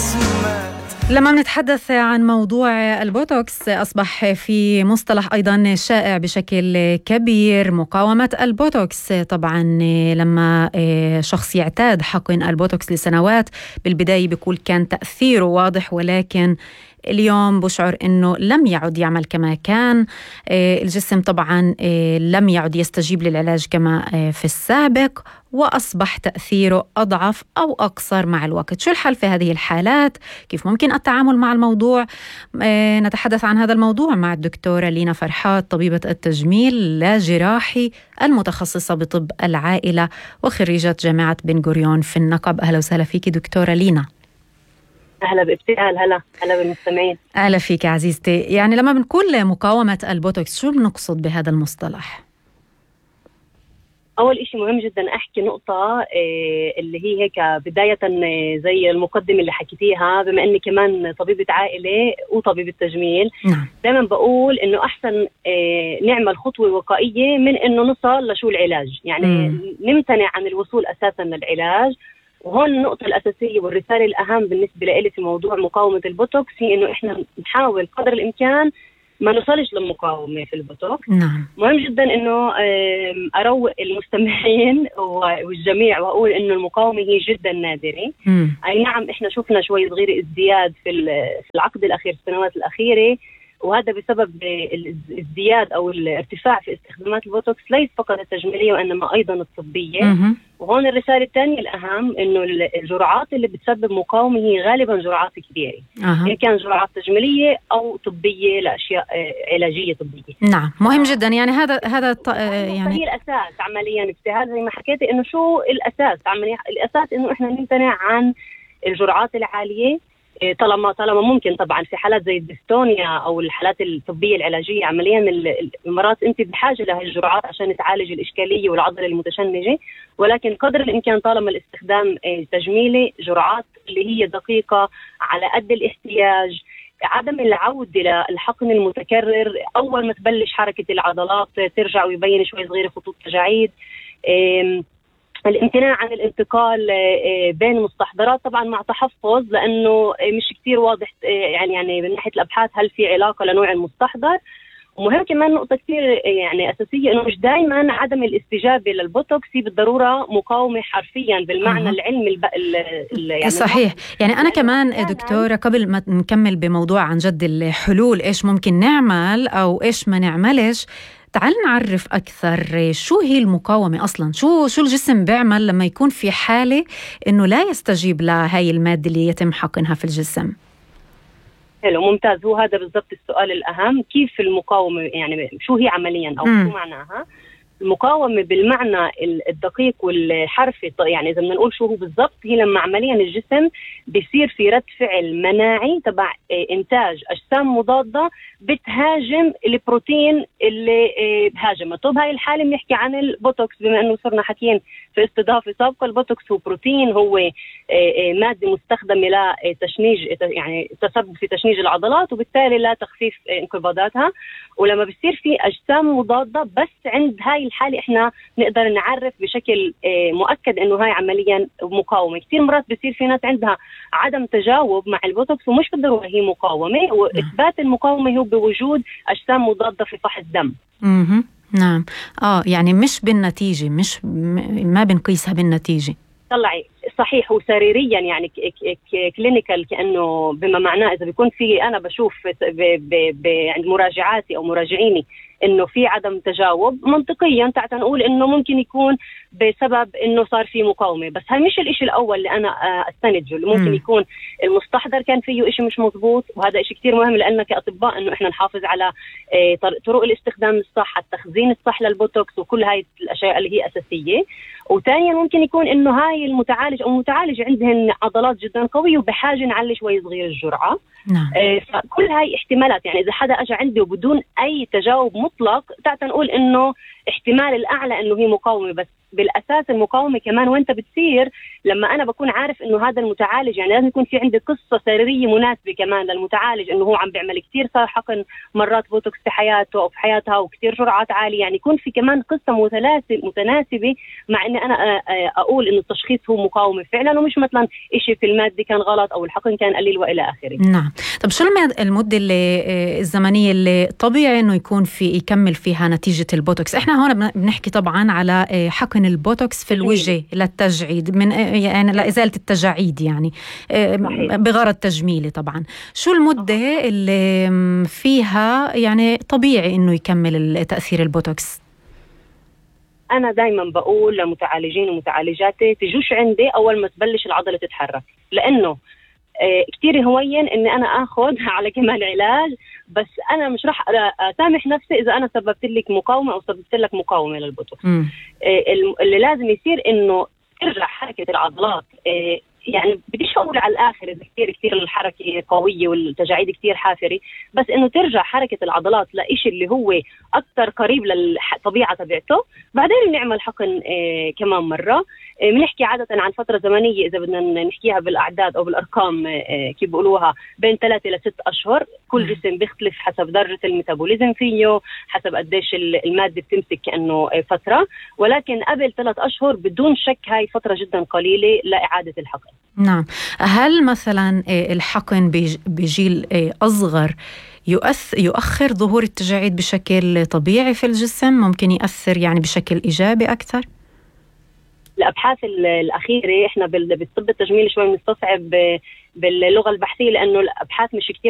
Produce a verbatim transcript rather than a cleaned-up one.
لما بنتحدث عن موضوع البوتوكس أصبح في مصطلح أيضا شائع بشكل كبير، مقاومة البوتوكس. طبعا لما شخص يعتاد حقن البوتوكس لسنوات بالبداية بيكون كان تأثيره واضح، ولكن اليوم بشعر أنه لم يعد يعمل كما كان. الجسم طبعا لم يعد يستجيب للعلاج كما في السابق، وأصبح تأثيره أضعف أو أقصر مع الوقت. شو الحل في هذه الحالات؟ كيف ممكن التعامل مع الموضوع؟ نتحدث عن هذا الموضوع مع الدكتورة لينا فرحات، طبيبة التجميل لا جراحي المتخصصة بطب العائلة وخريجة جامعة بن غوريون في النقب. أهلا وسهلا فيك دكتورة لينا. أهلا بابتهال. هلا هلا بالمستمعين. أهلا فيك عزيزتي. يعني لما بنقول مقاومة البوتوكس شو بنقصد بهذا المصطلح؟ أول إشي مهم جدا أحكي نقطة إيه اللي هي هيك بداية زي المقدمة اللي حكيتيها، بما أني كمان طبيبة عائلة وطبيبة تجميل. نعم. دائما بقول إنه أحسن إيه نعمل خطوة وقائية من إنه نصل لشو العلاج، يعني م. نمتنع عن الوصول أساسا للعلاج. وهون النقطة الأساسية والرسالة الأهم بالنسبة لي في موضوع مقاومة البوتوكس هي إنه إحنا نحاول قدر الإمكان ما نوصلش للمقاومة في البوتوكس. نعم. مهم جدا إنه أروق المستمعين والجميع وأقول إنه المقاومة هي جدا نادرة. م. أي نعم إحنا شفنا شوي صغير ازدياد في في العقد الأخير، السنوات الأخيرة، وهذا بسبب الازدياد أو الارتفاع في استخدامات البوتوكس ليس فقط التجميلية وإنما أيضا الطبية. م- وهون الرسالة الثانية الأهم إنه الجرعات اللي بتسبب مقاومة هي غالبا جرعات كبيرة، أه. إن كان جرعات تجميلية أو طبية لأشياء علاجية طبية. نعم، مهم جدا. يعني هذا هذا الط... يعني هي الأساس عمليا ابتهال زي ما حكيت، إنه شو الأساس عمليا؟ الأساس إنه إحنا نمتنع عن الجرعات العالية طالما طالما ممكن. طبعا في حالات زي الديستونيا او الحالات الطبيه العلاجيه عمليا المرات انت بحاجه لهي الجرعات عشان تعالج الاشكاليه والعضله المتشنجه، ولكن قدر الامكان طالما الاستخدام تجميلي جرعات اللي هي دقيقه على قد الاحتياج. عدم العوده للحقن المتكرر اول ما تبلش حركه العضلات ترجع ويبين شوي صغيره خطوط تجاعيد. الامتناع عن الانتقال بين المستحضرات طبعا مع تحفظ، لانه مش كتير واضح يعني يعني من ناحيه الابحاث هل في علاقه لنوع المستحضر. ومهم كمان نقطه كتير يعني اساسيه انه مش دائما عدم الاستجابه للبوتوكس بالضروره مقاومه حرفيا بالمعنى أه. العلمي الب... يعني صحيح. يعني انا كمان دكتوره قبل ما نكمل بموضوع عن جد الحلول ايش ممكن نعمل او ايش ما نعملش، تعال نعرف أكثر شو هي المقاومة أصلاً. شو شو الجسم بيعمل لما يكون في حالة إنه لا يستجيب لهاي المادة اللي يتم حقنها في الجسم؟ حلو، ممتاز. هو هذا بالضبط السؤال الأهم، كيف المقاومة يعني شو هي عملياً أو م. شو معناها؟ المقاومة بالمعنى الدقيق والحرفي، يعني إذا بدنا نقول شو هو بالضبط، هي لما عمليا الجسم بيصير في رد فعل مناعي تبع إنتاج أجسام مضادة بتهاجم البروتين اللي بهاجمه. طب هاي الحالة بنحكي عن البوتوكس، بما أنه صرنا حكيين في استضافة سابقة. البوتوكس هو بروتين، هو مادة مستخدمة لتشنيج يعني تسبب في تشنيج العضلات وبالتالي لا تخفيف انقباضاتها. ولما بيصير في أجسام مضادة بس عند هاي الحالة احنا نقدر نعرف بشكل مؤكد انه هاي عمليا مقاومة. كثير مرات بيصير في ناس عندها عدم تجاوب مع البوتوكس ومش بالضرورة هي مقاومة، واثبات المقاومة هو بوجود اجسام مضادة في فحص دم. اها نعم. اه يعني مش بالنتيجة، مش ما بنقيسها بالنتيجة. طلعي صحيح وسريريا يعني كلينيكال، كأنه بما معناه إذا بيكون في أنا بشوف عند مراجعاتي أو مراجعيني إنه في عدم تجاوب منطقيا تعال نقول إنه ممكن يكون بسبب إنه صار في مقاومة. بس هاي مش الإشي الأول اللي أنا أستنده، اللي ممكن يكون المستحضر كان فيه إشي مش مزبوط، وهذا إشي كتير مهم لأننا كأطباء إنه إحنا نحافظ على طرق الاستخدام الصح، التخزين الصح للبوتوكس وكل هاي الأشياء اللي هي أساسية. وثانيا ممكن يكون إنه هاي المتعالج أو المتعالج عندهن عضلات جدا قوية وبحاجة نعلي شوي صغير الجرعة. نعم. آه فكل هاي احتمالات، يعني إذا حدا أجى عندي وبدون أي تجاوب مطلق تعال نقول إنه احتمال الأعلى إنه هي مقاومة. بس بالأساس المقاومة كمان وانت بتصير لما أنا بكون عارف إنه هذا المتعالج، يعني لازم يكون في عندي قصة سريرية مناسبة كمان للمتعالج، إنه هو عم بيعمل كتير صار حقن مرات بوتوكس في حياته أو في حياتها وكتير جرعات عالية، يعني يكون في كمان قصة متناسبة متناسبة مع إن أنا أقول إنه التشخيص هو مقاومة مقاومة فعلا، ومش مثلا إشي في المادة كان غلط أو الحقن كان قليل وإلى آخره. نعم. طب شو المدة اللي الزمنية اللي طبيعي إنه يكون في يكمل فيها نتيجة البوتوكس؟ إحنا هون بنحكي طبعا على حقن البوتوكس في الوجه للتجعيد، من يعني لإزالة التجاعيد يعني بغرض تجميلي طبعا. شو المدة اللي فيها يعني طبيعي إنه يكمل تأثير البوتوكس؟ أنا دايما بقول لمتعالجين ومتعالجاتي تجوش عندي أول ما تبلش العضلة تتحرك، لأنه آه كتير هوين إني أنا آخذ على كمان علاج، بس أنا مش راح أسامح نفسي إذا أنا سببت لك مقاومة أو سببت لك مقاومة للبوتوكس. آه اللي لازم يصير إنه ترجع حركة العضلات. آه يعني بديش أقول على الآخر إذا كتير كتير الحركة قوية والتجاعيد كتير حافري، بس إنه ترجع حركة العضلات لإشي اللي هو أكتر قريب للطبيعة تبعته. بعدين بنعمل حقن آه كمان مرة. آه بنحكي عادة عن فترة زمنية إذا بدنا نحكيها بالأعداد أو بالأرقام، آه كيف بيقولوها، بين ثلاثة إلى ست أشهر. كل جسم بيختلف حسب درجة الميتابوليزم فيه، حسب قديش المادة بتمسك كأنه آه فترة، ولكن قبل ثلاث أشهر بدون شك هاي فترة جدا قليلة لإعادة الحقن. نعم. هل مثلا الحقن بجيل أصغر يؤخر ظهور التجاعيد بشكل طبيعي في الجسم؟ ممكن يأثر يعني بشكل إيجابي أكثر؟ الأبحاث الأخيرة إحنا بالطب التجميلي شوي بنستصعب باللغة البحثية، لأنه الأبحاث مش كتير